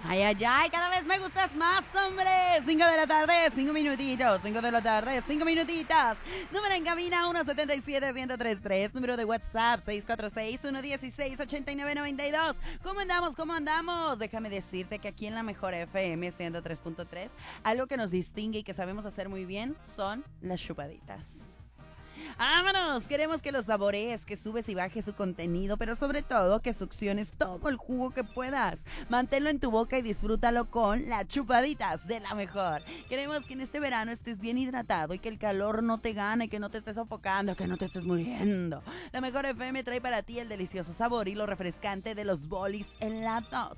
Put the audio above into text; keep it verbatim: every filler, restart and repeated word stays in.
Ay, ay, ay, cada vez me gustas más, hombre. Cinco de la tarde, cinco minutitos. Cinco de la tarde, cinco minutitos. Número en cabina uno siete siete, uno cero tres tres. Número de WhatsApp seis cuatro seis, uno uno seis, ocho nueve nueve dos. ¿Cómo andamos? ¿Cómo andamos? Déjame decirte que aquí en la mejor F M ciento tres punto tres, algo que nos distingue y que sabemos hacer muy bien son las chupaditas. ¡Vámonos! Queremos que lo saborees, que subes y bajes su contenido, pero sobre todo que succiones todo el jugo que puedas. Manténlo en tu boca y disfrútalo con las chupaditas de la mejor. Queremos que en este verano estés bien hidratado y que el calor no te gane, que no te estés sofocando, que no te estés muriendo. La mejor F M trae para ti el delicioso sabor y lo refrescante de los bolis helados.